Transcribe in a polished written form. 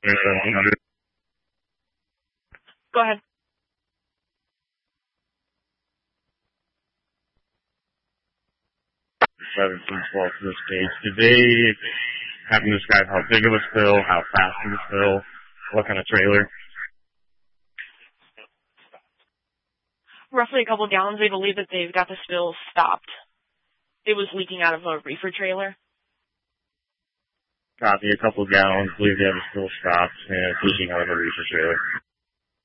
Go ahead. To this case. Did they happen to describe how big of a spill, how fast of a spill, what kind of trailer? Roughly a couple gallons. They believe that they've got the spill stopped. It was leaking out of a reefer trailer. Copy, a couple gallons, believe they have a spill stopped, and it's leaking out of a reefer trailer.